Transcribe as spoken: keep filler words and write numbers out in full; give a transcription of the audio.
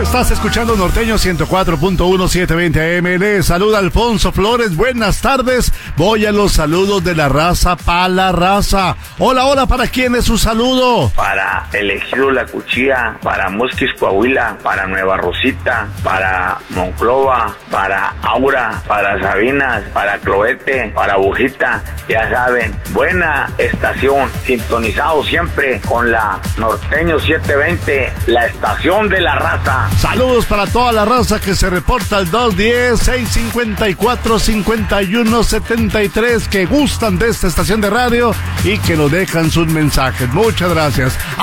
Estás escuchando Norteño ciento cuatro punto uno, setecientos veinte A M. Le saluda Alfonso Flores. Buenas tardes. Voy a los saludos de la raza pa' la raza. Hola, hola, ¿para quién es su saludo? Para el Ejido La Cuchilla, para Musquis Coahuila, para Nueva Rosita, para Monclova, para Aura, para Sabinas, para Cloete, para Bujita. Ya saben, buena estación, sintonizado siempre con la Norteño setecientos veinte, la estación de la raza. Saludos para toda la raza que se reporta al dos diez, seiscientos cincuenta y cuatro, cincuenta y uno setenta y tres, que gustan de esta estación de radio y que nos dejan sus mensajes. Muchas gracias.